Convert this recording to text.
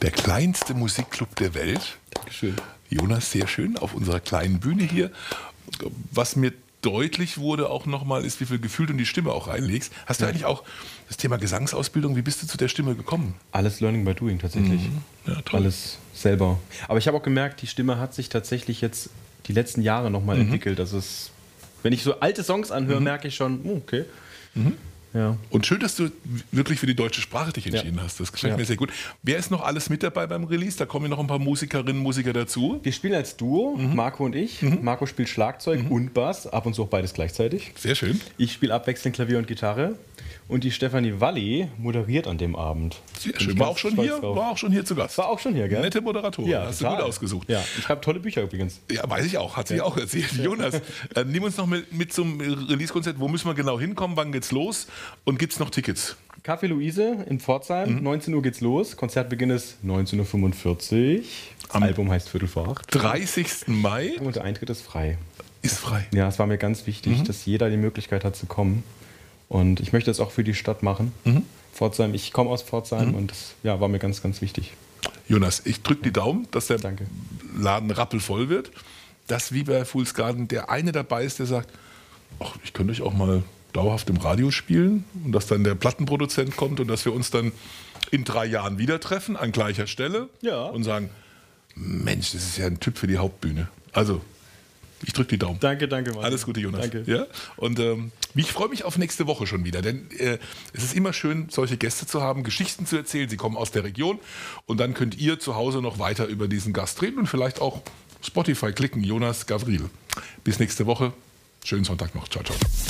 Der kleinste Musikclub der Welt. Dankeschön. Jonas, sehr schön, auf unserer kleinen Bühne hier. Was mir deutlich wurde auch nochmal, ist, wie viel Gefühl du in die Stimme auch reinlegst. Hast du eigentlich auch das Thema Gesangsausbildung, wie bist du zu der Stimme gekommen? Alles Learning by Doing tatsächlich. Ja, toll. Alles selber. Aber ich habe auch gemerkt, die Stimme hat sich tatsächlich jetzt die letzten Jahre nochmal entwickelt. Also wenn ich so alte Songs anhöre, merke ich schon, okay. Ja. Und schön, dass du wirklich für die deutsche Sprache dich entschieden hast. Das gefällt mir sehr gut. Wer ist noch alles mit dabei beim Release? Da kommen noch ein paar Musikerinnen und Musiker dazu. Wir spielen als Duo, Marco und ich. Marco spielt Schlagzeug und Bass, ab und zu auch beides gleichzeitig. Sehr schön. Ich spiele abwechselnd Klavier und Gitarre. Und die Stefanie Walli moderiert an dem Abend. Sehr schön. War auch schon hier zu Gast. War auch schon hier, gell? Nette Moderatorin. Ja, hast total. du gut ausgesucht. Ja, ich schreibe tolle Bücher übrigens. Ja, weiß ich auch. Hat sie auch erzählt. Jonas, nimm uns noch mit zum Release-Konzert. Wo müssen wir genau hinkommen? Wann geht's los? Und gibt es noch Tickets? Café Luise in Pforzheim. 19 Uhr geht's los. Konzertbeginn ist 19:45 Uhr. Das Album heißt Viertel vor 8. 30. Mai. Und der Eintritt ist frei. Ist frei. Ja, es war mir ganz wichtig, dass jeder die Möglichkeit hat zu kommen. Und ich möchte das auch für die Stadt machen. Pforzheim, ich komme aus Pforzheim und das war mir ganz, ganz wichtig. Jonas, ich drücke die Daumen, dass der Danke. Laden rappelvoll wird. Dass wie bei Fool's Garden der eine dabei ist, der sagt, ach, ich könnte euch auch mal dauerhaft im Radio spielen. Und dass dann der Plattenproduzent kommt und dass wir uns dann in 3 Jahren wieder treffen, an gleicher Stelle. Ja. Und sagen, Mensch, das ist ja ein Typ für die Hauptbühne. Also, ich drücke die Daumen. Danke, Martin. Alles Gute, Jonas. Danke. Ja? Und ich freue mich auf nächste Woche schon wieder, denn es ist immer schön, solche Gäste zu haben, Geschichten zu erzählen. Sie kommen aus der Region und dann könnt ihr zu Hause noch weiter über diesen Gast reden und vielleicht auch Spotify klicken, Jonas Gavril. Bis nächste Woche. Schönen Sonntag noch. Ciao, ciao.